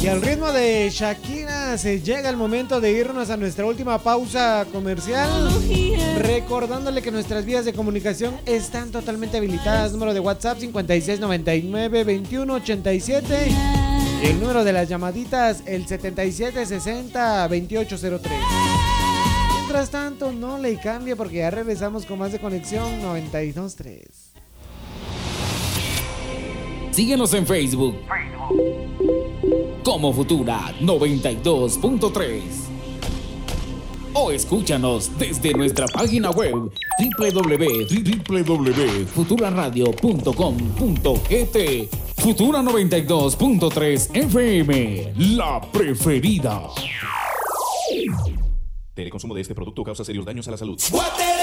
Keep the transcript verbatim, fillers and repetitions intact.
Y al ritmo de Shakira se llega el momento de irnos a nuestra última pausa comercial, recordándole que nuestras vías de comunicación están totalmente habilitadas. Número de WhatsApp cincuenta y seis noventa y nueve veintiuno ochenta y siete. El número de las llamaditas el setenta y siete sesenta veintiocho cero tres. Mientras tanto, no le cambie porque ya regresamos con más de Conexión noventa y dos punto tres. Síguenos en Facebook, como Futura noventa y dos punto tres o escúchanos desde nuestra página web doble u doble u doble u doble u punto futura radio punto com punto g t. Futura noventa y dos punto tres F M, la preferida. El consumo de este producto causa serios daños a la salud.